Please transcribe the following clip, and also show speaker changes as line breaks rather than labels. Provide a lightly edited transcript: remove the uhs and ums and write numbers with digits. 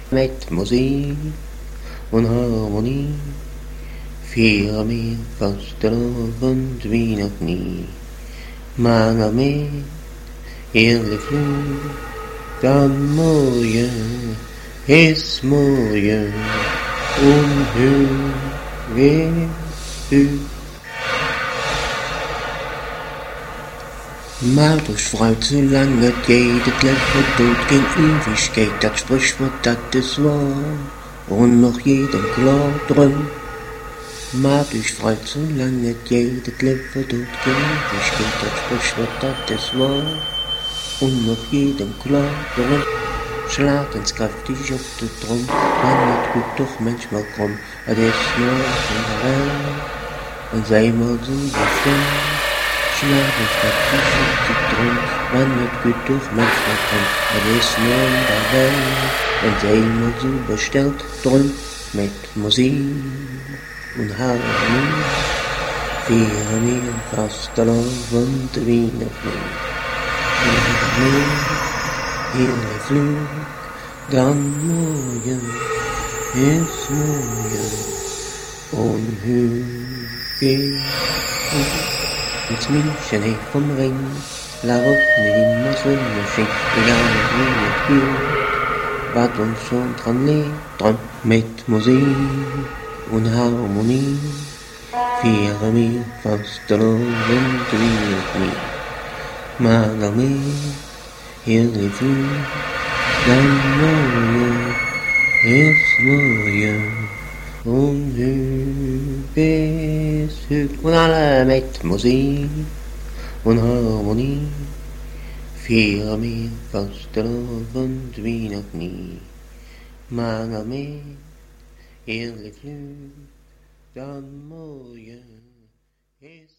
Met muziek en harmonie vieren wir vastelavond wie nog nie. Maar nog meer heerlijk vloed, dan mooie is mooie onheugelijk. Maar dus fruit, zolang het geht, het leven dood geen Ewigkeit, dat Sprichwort, dat is wahr, und noch jedem klar drum. Maar dus fruit, zolang het geht, het leven dood geen Ewigkeit, dat Sprichwort, dat is wahr, und noch jedem klar drum. Slaat eens krachtig op de trom, maar het goed toch manchmal krom, het is nooit in de wel, en zij maar zo bevrijd. Slaat eens krachtig op de trom, maar het goed toch manchmal krom, het is nooit in de wel, en zij maar zo besteld drum, met muziek en harmonie, vieren wir vastelavond wie nog nie. Meer heerlijk vloed, dan mooie is mooie onheugelijk. Met München heeft vom Ring, la Woche immer so schön, egal wie het geht, wat ons schon dran lebt, dran mit Musik und Harmonie, vieren wir vastelavond wie nog nie. Maar nog meer heerlijk vloed, dan mooie is mooie onheugelijk. En alle met muziek en harmonie vieren wir vastelavond wie nog nie. Maar nog meer heerlijk vloed, dan mooie is